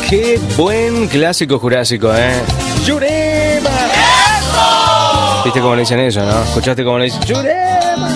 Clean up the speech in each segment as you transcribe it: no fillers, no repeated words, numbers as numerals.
Qué buen clásico jurásico, ¡Yurema! ¿Viste cómo le dicen eso, no? ¿Escuchaste cómo le dicen? ¡Yurema!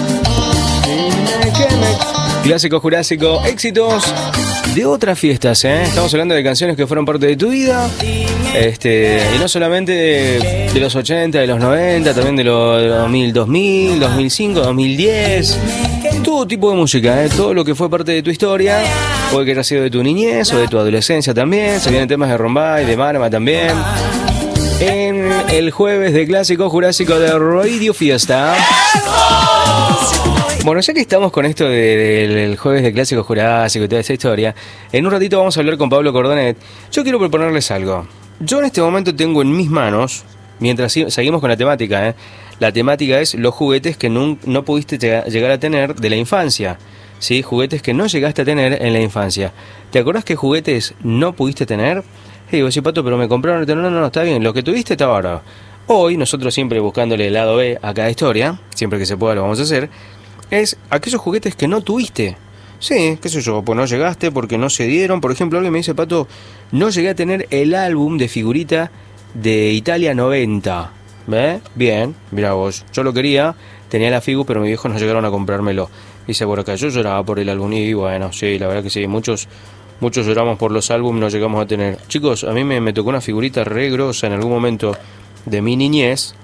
Clásico jurásico, éxitos de otras fiestas, Estamos hablando de canciones que fueron parte de tu vida. Y no solamente de los 80, de los 90, también de los 2000, 2005, 2010. Todo tipo de música, todo lo que fue parte de tu historia. Puede que haya sido de tu niñez o de tu adolescencia también. Se vienen temas de Rombay, de Marama también. En el jueves de Clásico Jurásico de Radio Fiesta. Bueno, ya que estamos con esto del jueves de Clásico Jurásico y toda esa historia, en un ratito vamos a hablar con Pablo Cordonet. Yo quiero proponerles algo. Yo en este momento tengo en mis manos, mientras seguimos con la temática, la temática es los juguetes que no pudiste llegar a tener de la infancia. ¿Sí? Juguetes que no llegaste a tener en la infancia. ¿Te acordás qué juguetes no pudiste tener? Y digo, sí, Pato, pero me compraron. No, está bien, lo que tuviste está bárbaro. Hoy, nosotros siempre buscándole el lado B a cada historia, siempre que se pueda lo vamos a hacer, es aquellos juguetes que no tuviste. Sí, qué sé yo, pues no llegaste porque no se dieron. Por ejemplo, alguien me dice, Pato, no llegué a tener el álbum de figurita de Italia 90. ¿Ve? Bien, mirá vos, yo lo quería, tenía la figu, pero mis viejos no llegaron a comprármelo. Dice por acá, yo lloraba por el álbum y bueno, sí, la verdad que sí, muchos lloramos por los álbumes, no llegamos a tener. Chicos, a mí me tocó una figurita re grosa en algún momento de mi niñez,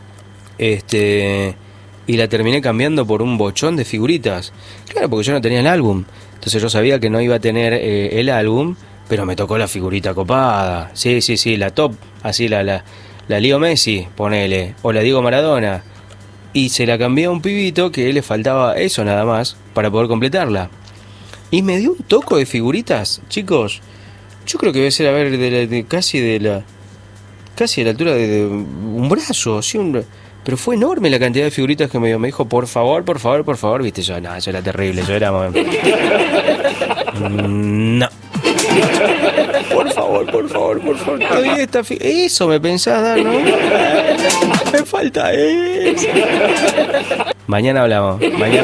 y la terminé cambiando por un bochón de figuritas. Claro, porque yo no tenía el álbum, entonces yo sabía que no iba a tener el álbum, pero me tocó la figurita copada. Sí, la top, así la Leo Messi, ponele, o la Diego Maradona. Y se la cambié a un pibito que le faltaba eso nada más para poder completarla. Y me dio un toco de figuritas, chicos. Yo creo que debe ser, a ver, casi de la altura de un brazo, ¿sí? Pero fue enorme la cantidad de figuritas que me dio. Me dijo, por favor, viste, yo era terrible, yo era... No. Por favor. Todavía eso me pensás dar, ¿no? Me falta eso. Mañana hablamos.